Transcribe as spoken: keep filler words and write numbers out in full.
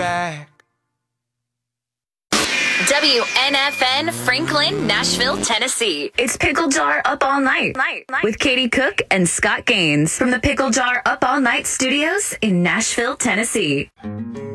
back. W N F N, Franklin, Nashville, Tennessee. It's Pickle Jar Up All Night, night, night with Katie Cook and Scott Gaines from the Pickle Jar Up All Night Studios in Nashville, Tennessee.